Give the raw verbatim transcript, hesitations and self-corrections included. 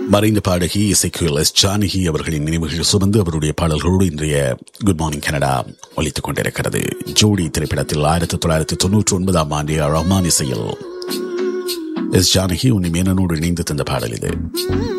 மறைந்த பாடகி இசைக்குயல் எஸ் ஜானகி அவர்களின் நினைவுகள் சுமந்து அவருடைய பாடல்களோடு இன்றைய குட் மார்னிங் கனடா ஒலித்துக் கொண்டிருக்கிறது. ஜோடி திரைப்படத்தில் ஆயிரத்தி தொள்ளாயிரத்தி தொன்னூற்றி ஒன்பதாம் ஆண்டு ரஹ்மான் இசையில் எஸ் ஜானகி உன்னை மேனனோடு இணைந்து தந்த பாடல் இது.